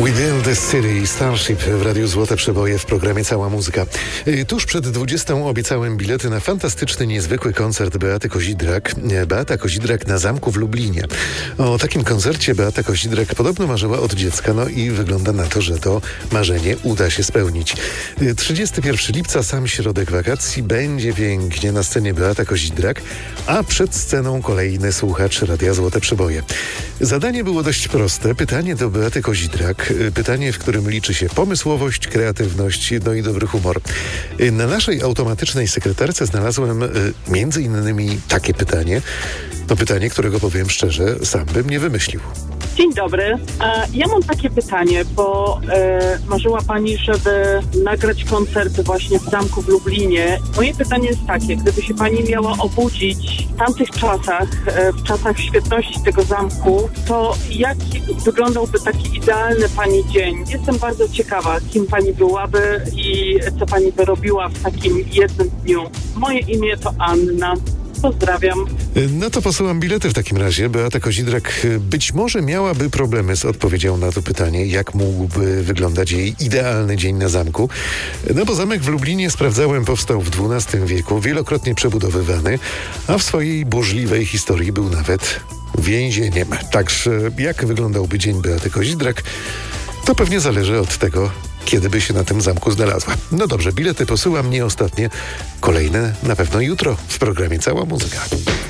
We Build the City, Starship w Radiu Złote Przeboje w programie Cała Muzyka. Tuż przed 20 obiecałem bilety na fantastyczny, niezwykły koncert Beaty Kozidrak. Beata Kozidrak na Zamku w Lublinie. O takim koncercie Beata Kozidrak podobno marzyła od dziecka, no i wygląda na to, że to marzenie uda się spełnić. 31 lipca, sam środek wakacji, będzie pięknie. Na scenie Beata Kozidrak, a przed sceną kolejny słuchacz Radia Złote Przeboje. Zadanie było dość proste. Pytanie do Beaty Kozidrak. Pytanie, w którym liczy się pomysłowość, kreatywność, no i dobry humor. Na naszej automatycznej sekretarce znalazłem między innymi takie pytanie. To pytanie, którego powiem szczerze, sam bym nie wymyślił. Dzień dobry. Ja mam takie pytanie, bo marzyła Pani, żeby nagrać koncerty właśnie w Zamku w Lublinie. Moje pytanie jest takie, gdyby się Pani miała obudzić w tamtych czasach, w czasach świetności tego zamku, to jak wyglądałby taki idealny Pani dzień? Jestem bardzo ciekawa, kim Pani byłaby i co Pani by robiła w takim jednym dniu. Moje imię to Anna. Pozdrawiam. No to posyłam bilety w takim razie. Beata Kozidrak być może miałaby problemy z odpowiedzią na to pytanie, jak mógłby wyglądać jej idealny dzień na zamku. No bo zamek w Lublinie, sprawdzałem, powstał w XII wieku, wielokrotnie przebudowywany, a w swojej burzliwej historii był nawet więzieniem. Także jak wyglądałby dzień Beaty Kozidrak, to pewnie zależy od tego, kiedy by się na tym zamku znalazła. No dobrze, bilety posyłam, nie ostatnie. Kolejne na pewno jutro w programie Cała Muzyka.